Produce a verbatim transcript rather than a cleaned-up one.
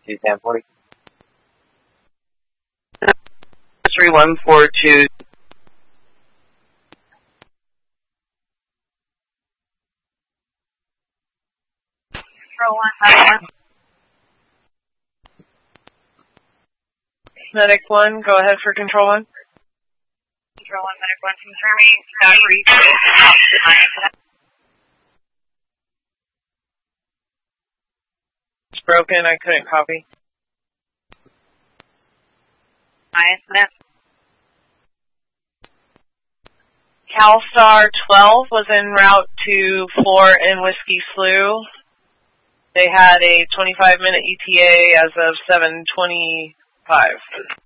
two ten forty. three one four two. Control one, medic one. Medic one, go ahead for control one. Control one, medic one, confirming staff reach is out tonight. It's broken, I couldn't copy. Maya Smith. CalStar twelve was en route to floor in Whiskey Slough. They had a twenty-five minute E T A as of seven twenty-five.